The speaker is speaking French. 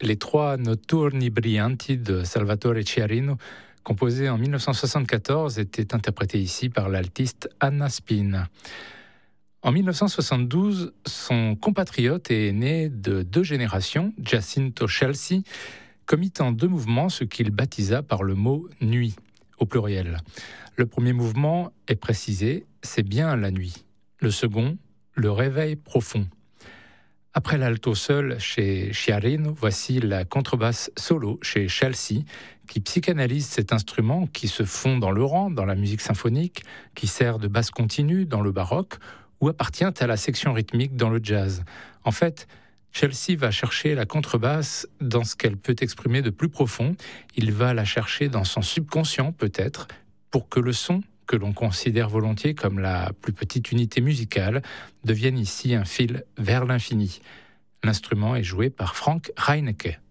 les trois Notturni Brillanti de Salvatore Ciarino, composés en 1974, étaient interprétés ici par l'altiste Anna Spin. En 1972, son compatriote est né de deux générations, Giacinto Scelsi, commit en deux mouvements ce qu'il baptisa par le mot « nuit », au pluriel. Le premier mouvement est précisé, c'est bien la nuit. Le second, le réveil profond. Après l'alto seul chez Ciarino, voici la contrebasse solo chez Scelsi, qui psychanalyse cet instrument qui se fond dans le rang, dans la musique symphonique, qui sert de basse continue dans le baroque, ou appartient à la section rythmique dans le jazz. En fait, Scelsi va chercher la contrebasse dans ce qu'elle peut exprimer de plus profond. Il va la chercher dans son subconscient, peut-être, pour que le son, que l'on considère volontiers comme la plus petite unité musicale, devienne ici un fil vers l'infini. L'instrument est joué par Frank Reinecke.